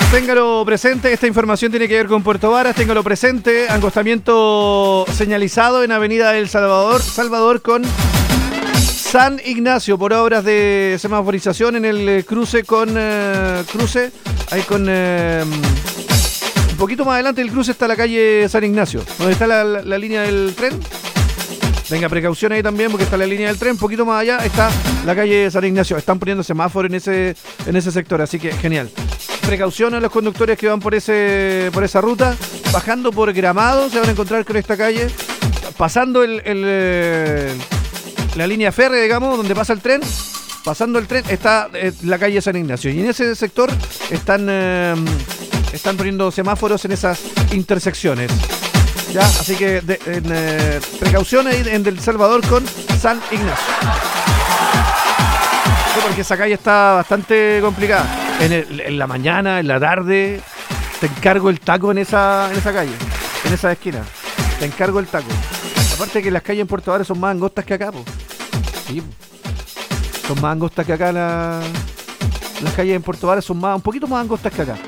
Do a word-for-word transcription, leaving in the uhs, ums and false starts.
Téngalo presente, esta información tiene que ver con Puerto Varas, téngalo presente, angostamiento señalizado en Avenida El Salvador, Salvador con San Ignacio por obras de semaforización en el cruce con eh, cruce, ahí con eh, un poquito más adelante del cruce está la calle San Ignacio, donde está la, la, la línea del tren. Venga, precaución ahí también porque está la línea del tren, un poquito más allá está la calle San Ignacio, están poniendo semáforo en ese, en ese sector, así que genial. Precaución a los conductores que van por ese por esa ruta, bajando por Gramado se van a encontrar con esta calle, pasando el, el, el la línea férrea, digamos, donde pasa el tren, pasando el tren está eh, la calle San Ignacio y en ese sector están eh, están poniendo semáforos en esas intersecciones. Ya, así que de, en, eh, precaución ahí en El Salvador con San Ignacio. Sí, porque esa calle está bastante complicada. En, el, en la mañana, en la tarde, te encargo el taco en esa, en esa calle, en esa esquina. Te encargo el taco. Aparte que las calles en Puerto Varas son más angostas que acá, po. Sí, po. Son más angostas que acá la, las calles en Puerto Varas son más, un poquito más angostas que acá.